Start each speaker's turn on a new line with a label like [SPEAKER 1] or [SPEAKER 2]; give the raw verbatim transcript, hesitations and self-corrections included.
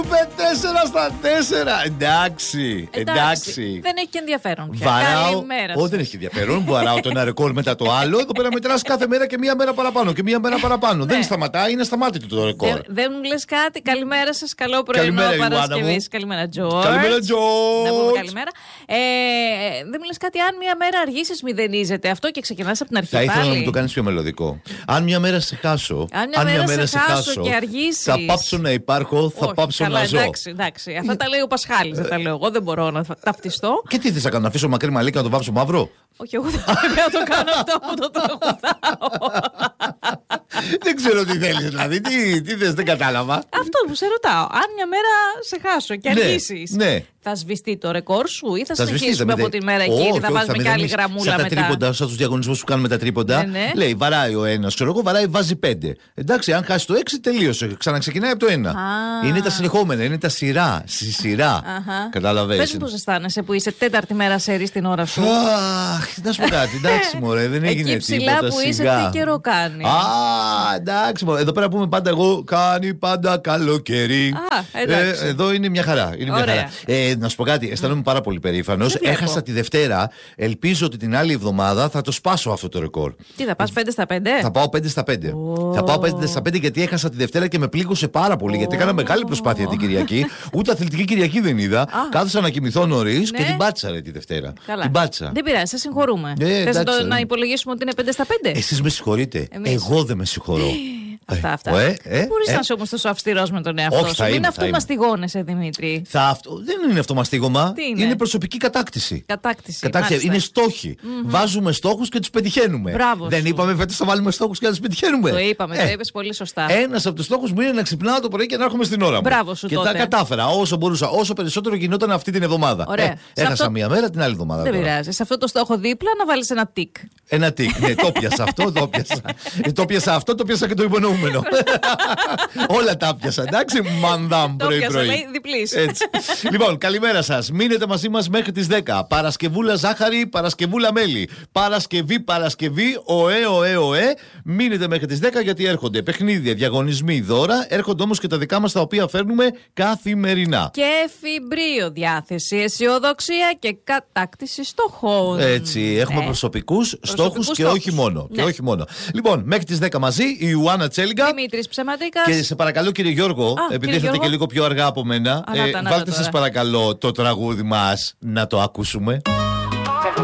[SPEAKER 1] τέσσερα στα τέσσερα. Εντάξει, εντάξει.
[SPEAKER 2] Δεν έχει και ενδιαφέρον πια.
[SPEAKER 1] Βαράω. Όχι, δεν έχει ενδιαφέρον. Βαράω το ένα ρεκόρ μετά το άλλο. Εδώ πέρα μετράς κάθε μέρα και μία μέρα παραπάνω και μία μέρα παραπάνω. Δεν σταματάει, είναι σταμάτητο το ρεκόρ.
[SPEAKER 2] Δεν μου λες κάτι. Καλημέρα σας. Καλό πρωινό Παρασκευής. Καλημέρα, Τζορτζ.
[SPEAKER 1] Καλημέρα, Τζορτζ.
[SPEAKER 2] Να πούμε καλημέρα. Δεν μου λες κάτι, αν μία μέρα αργήσεις, μηδενίζεται αυτό και ξεκινάς από την αρχή.
[SPEAKER 1] Θα ήθελα να μου το κάνεις πιο μελωδικό. Αν μία μέρα σε χάσω,
[SPEAKER 2] αν μία μέρα σε χάσω και αργήσεις,
[SPEAKER 1] θα πάψω να υπάρχω, θα πάψω να ζω.
[SPEAKER 2] Εντάξει, εντάξει. Αυτά τα λέει ο Πασχάλης, δεν τα λέω εγώ, δεν μπορώ να ταυτιστώ.
[SPEAKER 1] Και τι θες να κάνω, να αφήσω μακρύ μαλλί και να το βάψω μαύρο?
[SPEAKER 2] Όχι, εγώ δεν πρέπει να το κάνω αυτό που το τραγουδάω.
[SPEAKER 1] Δεν ξέρω τι θέλεις, δηλαδή, τι, τι θες, δεν κατάλαβα.
[SPEAKER 2] Αυτό που σε ρωτάω. Αν μια μέρα σε χάσω και αργήσεις,
[SPEAKER 1] ναι, ναι.
[SPEAKER 2] θα σβηστεί το ρεκόρ σου ή θα,
[SPEAKER 1] θα
[SPEAKER 2] συνεχίσουμε από τη μέρα εκεί, θα βάζουμε κι άλλη γραμμούλα μετά?
[SPEAKER 1] Σαν τα τρίποντα, σαν τους διαγωνισμούς που κάνουμε τα τρίποντα. Ναι, ναι. Λέει, βαράει ο ένας, ξέρω εγώ, βαράει, βάζει πέντε. Εντάξει, αν χάσει το έξι, τελείωσε. Ξαναξεκινάει από το ένα. Α. Είναι τα συνεχόμενα, είναι τα σειρά. Στη σειρά. Καταλαβαίνεις.
[SPEAKER 2] Πες μου πώς αισθάνεσαι που είσαι τέταρτη μέρα σερί στην ώρα σου.
[SPEAKER 1] Αχ, να σου πω κάτι, εντάξει, μωρέ, δεν έγινε
[SPEAKER 2] εκεί
[SPEAKER 1] τίποτα.
[SPEAKER 2] Εκεί ψηλά που είσαι, τι καιρό κάνει?
[SPEAKER 1] Α, εντάξει, μωρέ. Εδώ πέρα πούμε πάντα εγώ, κάνει πάντα καλοκαίρι.
[SPEAKER 2] Ε,
[SPEAKER 1] εδώ είναι μια χαρά. Είναι μια χαρά. Ε, να σου πω κάτι, αισθάνομαι πάρα πολύ περήφανος. Έχασα τη Δευτέρα. Ελπίζω ότι την άλλη εβδομάδα θα το σπάσω αυτό το ρεκόρ.
[SPEAKER 2] Τι θα πας, πέντε στα πέντε?
[SPEAKER 1] Θα πάω πέντε στα πέντε. Oh. Θα πάω πέντε στα πέντε γιατί έχασα τη Δευτέρα και με πλήγωσε πάρα πολύ. Oh. Γιατί έκανα μεγάλη προσπάθεια την Κυριακή. Ούτε αθλητική Κυριακή δεν είδα. Ah. Κάθισα να κοιμηθώ νωρίς, ναι, και την πάτσα ρε τη Δευτέρα.
[SPEAKER 2] Καλά.
[SPEAKER 1] Την πάτσα.
[SPEAKER 2] Δεν πειράζει, σε συγχωρούμε.
[SPEAKER 1] Ε,
[SPEAKER 2] Θες
[SPEAKER 1] εντάξει,
[SPEAKER 2] το, να υπολογίσουμε ότι είναι πέντε στα πέντε?
[SPEAKER 1] Εσείς με συγχωρείτε. Εμείς. Εγώ δεν με συγχωρώ.
[SPEAKER 2] Αυτά, αυτά.
[SPEAKER 1] Ε, ε,
[SPEAKER 2] δεν μπορείς
[SPEAKER 1] ε,
[SPEAKER 2] να είσαι όμως τόσο αυστηρός με τον εαυτό
[SPEAKER 1] όχι,
[SPEAKER 2] σου. Μην αυτομαστιγώνεσαι, Δημήτρη.
[SPEAKER 1] Θα αυτο... Δεν είναι αυτομαστίγωμα.
[SPEAKER 2] Είναι?
[SPEAKER 1] είναι προσωπική κατάκτηση.
[SPEAKER 2] Κατάκτηση.
[SPEAKER 1] κατάκτηση. Είναι στόχοι. Mm-hmm. Βάζουμε στόχους και τους πετυχαίνουμε.
[SPEAKER 2] Μπράβο
[SPEAKER 1] δεν
[SPEAKER 2] σου.
[SPEAKER 1] είπαμε φέτος θα βάλουμε στόχους και να τους πετυχαίνουμε?
[SPEAKER 2] Το είπαμε,
[SPEAKER 1] ε.
[SPEAKER 2] το είπες πολύ σωστά.
[SPEAKER 1] Ένας από τους στόχους μου είναι να ξυπνάω το πρωί και να έρχομαι στην ώρα μου.
[SPEAKER 2] Μπράβο σου.
[SPEAKER 1] Και
[SPEAKER 2] τότε.
[SPEAKER 1] τα κατάφερα όσο μπορούσα. Όσο περισσότερο γινόταν αυτή την εβδομάδα.
[SPEAKER 2] Ωραία.
[SPEAKER 1] Ε, έχασα αυτό... μία μέρα, την άλλη εβδομάδα.
[SPEAKER 2] Δεν πειράζει. Σε αυτό το στόχο δίπλα να βάλεις ένα τικ.
[SPEAKER 1] Ένα τικ. Ναι, το πιάσα αυτό, το πιάσα. Το πιάσα αυτό, το πιάσα και το υπονοούμενο. Όλα τα πιάσα, εντάξει. Μανδάμ πρωί-πρωί. Λοιπόν, καλημέρα σας. Μείνετε μαζί μας μέχρι τις δέκα. Παρασκευούλα ζάχαρη, Παρασκευούλα μέλι. Παρασκευή, Παρασκευή, οέ, οέ, οέ. Μείνετε μέχρι τις δέκα γιατί έρχονται παιχνίδια, διαγωνισμοί, δώρα. Έρχονται όμως και τα δικά μας τα οποία φέρνουμε καθημερινά.
[SPEAKER 2] Και εφημπρίο, διάθεση, αισιοδοξία και κατάκτηση στόχων.
[SPEAKER 1] Έτσι, έχουμε ε. προσωπικούς στόχους και όχι μόνο. Ναι. Και όχι μόνο. Λοιπόν, μέχρι τις δέκα μαζί η Ιωάννα Τσέλιγκα.
[SPEAKER 2] Δημήτρης Ψεματίκας.
[SPEAKER 1] Και σε παρακαλώ κύριε Γιώργο, Α, επειδή ήρθατε και λίγο πιο αργά από μένα,
[SPEAKER 2] Α,
[SPEAKER 1] ε,
[SPEAKER 2] να, να,
[SPEAKER 1] βάλτε σας παρακαλώ το τραγούδι μας να το ακούσουμε.